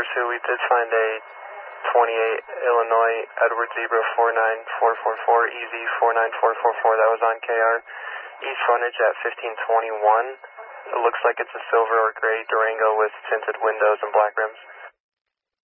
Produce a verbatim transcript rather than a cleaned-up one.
two, we did find a twenty-eight Illinois Edward Zebra four nine four four four, E Z four nine four four four. That was on K R East frontage at fifteen twenty-one. It looks like it's a silver or gray Durango with tinted windows and black rims.